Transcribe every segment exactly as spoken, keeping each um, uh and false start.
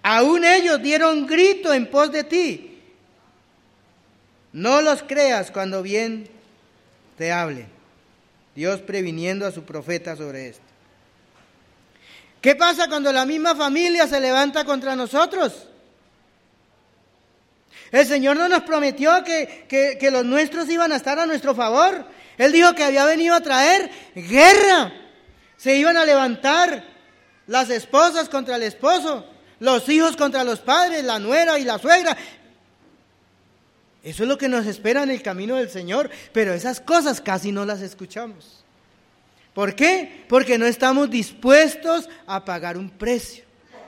Aún ellos dieron grito en pos de ti. No los creas cuando bien te hablen. Dios previniendo a su profeta sobre esto. ¿Qué pasa cuando la misma familia se levanta contra nosotros? El Señor no nos prometió que, que, que los nuestros iban a estar a nuestro favor. Él dijo que había venido a traer guerra. Se iban a levantar las esposas contra el esposo, los hijos contra los padres, la nuera y la suegra. Eso es lo que nos espera en el camino del Señor, pero esas cosas casi no las escuchamos. ¿Por qué? Porque no estamos dispuestos a pagar un precio.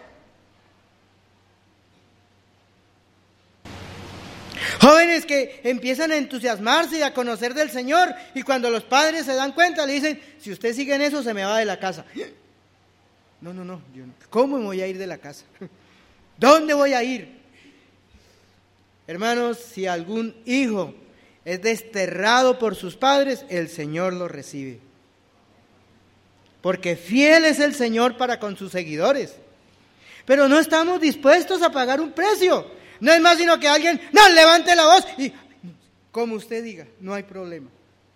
Jóvenes que empiezan a entusiasmarse y a conocer del Señor, y cuando los padres se dan cuenta le dicen, si usted sigue en eso se me va de la casa. No, no, no, yo no. ¿Cómo me voy a ir de la casa? ¿Dónde voy a ir? Hermanos, si algún hijo es desterrado por sus padres, el Señor lo recibe. Porque fiel es el Señor para con sus seguidores. Pero no estamos dispuestos a pagar un precio. No es más sino que alguien, no, levante la voz y como usted diga, no hay problema.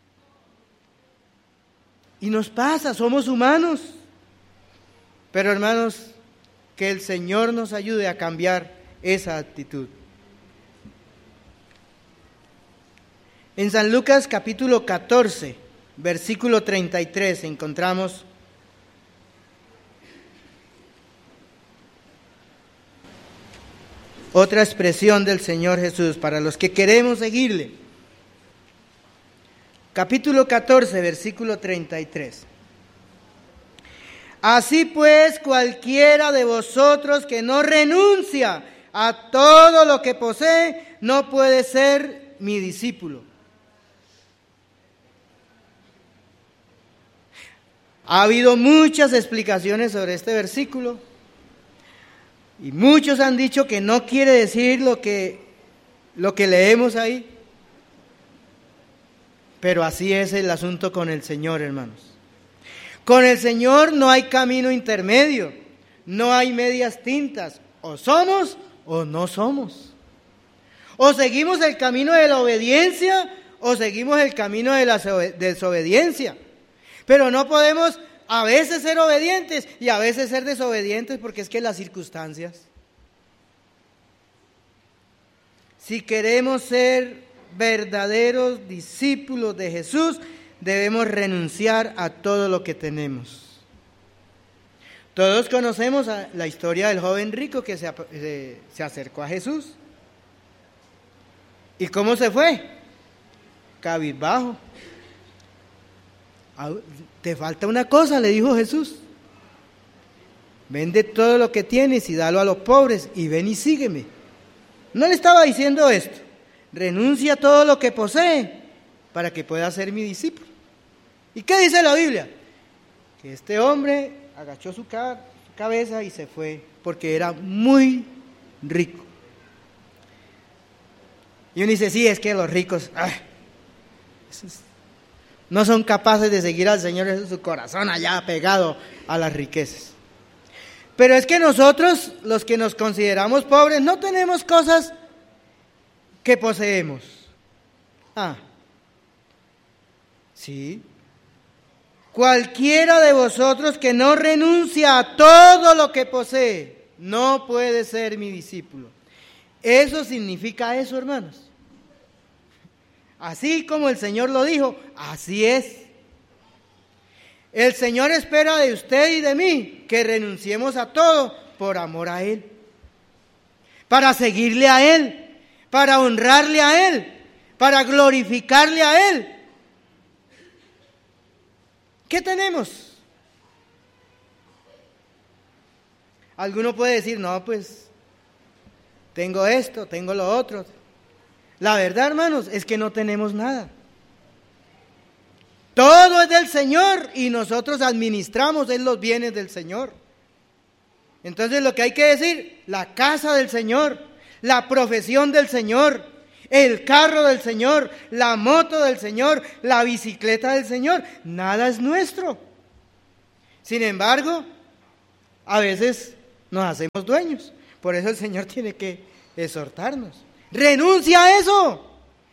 Y nos pasa, somos humanos. Pero hermanos, que el Señor nos ayude a cambiar esa actitud. En San Lucas capítulo catorce, versículo treinta y tres, encontramos otra expresión del Señor Jesús para los que queremos seguirle. Capítulo catorce, versículo treinta y tres. Así pues, cualquiera de vosotros que no renuncia a todo lo que posee, no puede ser mi discípulo. Ha habido muchas explicaciones sobre este versículo y muchos han dicho que no quiere decir lo que, lo que leemos ahí, pero así es el asunto con el Señor, hermanos. Con el Señor no hay camino intermedio, no hay medias tintas, o somos o no somos. O seguimos el camino de la obediencia o seguimos el camino de la desobediencia. Pero no podemos a veces ser obedientes y a veces ser desobedientes porque es que las circunstancias. Si queremos ser verdaderos discípulos de Jesús, debemos renunciar a todo lo que tenemos. Todos conocemos la historia del joven rico que se, se, se acercó a Jesús. ¿Y cómo se fue? Cabizbajo. Te falta una cosa, le dijo Jesús. Vende todo lo que tienes y dalo a los pobres y ven y sígueme. No le estaba diciendo esto. Renuncia a todo lo que posee para que pueda ser mi discípulo. ¿Y qué dice la Biblia? Que este hombre agachó su cabeza y se fue porque era muy rico. Y uno dice, sí, es que los ricos ah, no son capaces de seguir al Señor en su corazón allá pegado a las riquezas. Pero es que nosotros, los que nos consideramos pobres, no tenemos cosas que poseemos. Ah, sí. Cualquiera de vosotros que no renuncia a todo lo que posee, no puede ser mi discípulo. Eso significa eso, hermanos. Así como el Señor lo dijo, así es. El Señor espera de usted y de mí que renunciemos a todo por amor a Él, para seguirle a Él, para honrarle a Él, para glorificarle a Él. ¿Qué tenemos? Alguno puede decir, no, pues tengo esto, tengo lo otro. La verdad, hermanos, es que no tenemos nada. Todo es del Señor y nosotros administramos en los bienes del Señor. Entonces lo que hay que decir, la casa del Señor, la profesión del Señor, el carro del Señor, la moto del Señor, la bicicleta del Señor, nada es nuestro. Sin embargo, a veces nos hacemos dueños. Por eso el Señor tiene que exhortarnos. Renuncia a eso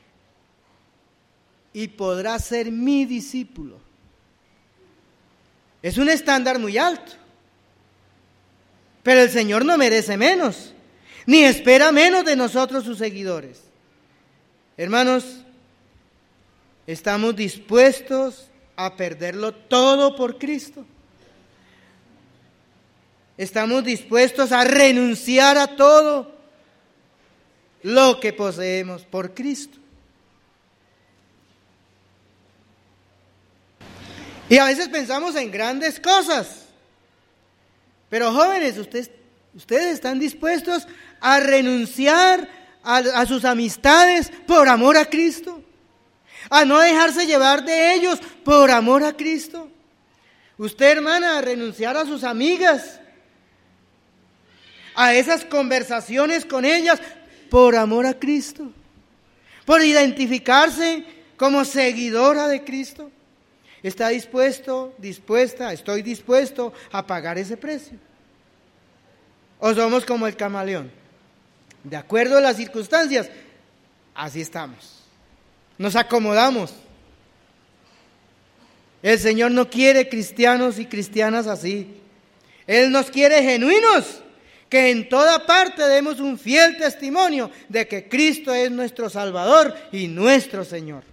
y podrás ser mi discípulo. Es un estándar muy alto, pero el Señor no merece menos, ni espera menos de nosotros sus seguidores. Hermanos, ¿estamos dispuestos a perderlo todo por Cristo? ¿Estamos dispuestos a renunciar a todo lo que poseemos por Cristo? Y a veces pensamos en grandes cosas. Pero jóvenes, ustedes, ustedes están dispuestos a renunciar a, a sus amistades por amor a Cristo. A no dejarse llevar de ellos por amor a Cristo. Usted, hermana, a renunciar a sus amigas. A esas conversaciones con ellas por amor a Cristo. Por identificarse como seguidora de Cristo. ¿Está dispuesto, dispuesta, estoy dispuesto a pagar ese precio? ¿O somos como el camaleón? De acuerdo a las circunstancias, así estamos. Nos acomodamos. El Señor no quiere cristianos y cristianas así. Él nos quiere genuinos, que en toda parte demos un fiel testimonio de que Cristo es nuestro Salvador y nuestro Señor.